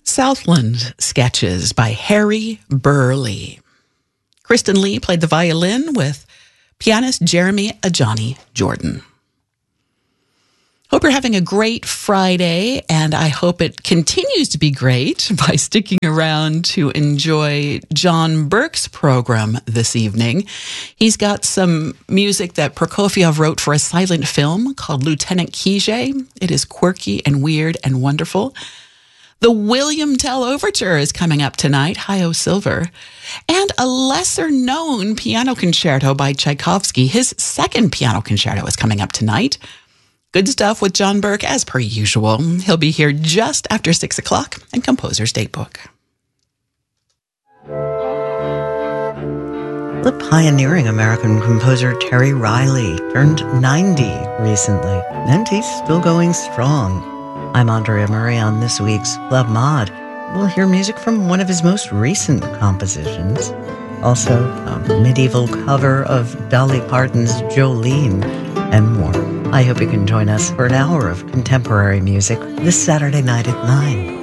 Southland Sketches by Harry Burleigh. Kristen Lee played the violin with pianist Jeremy Ajani Jordan. Hope you're having a great Friday, and I hope it continues to be great by sticking around to enjoy John Burke's program this evening. He's got some music that Prokofiev wrote for a silent film called Lieutenant Kijé. It is quirky and weird and wonderful. The William Tell Overture is coming up tonight, Hi-O Silver, and a lesser-known piano concerto by Tchaikovsky. His second piano concerto is coming up tonight. Good stuff with John Burke, as per usual. He'll be here just after 6 o'clock and Composer's Datebook. The pioneering American composer Terry Riley turned 90 recently, and he's still going strong. I'm Andrea Murray. On this week's Club Mod, we'll hear music from one of his most recent compositions. Also, a medieval cover of Dolly Parton's Jolene, and more. I hope you can join us for an hour of contemporary music this Saturday night at 9.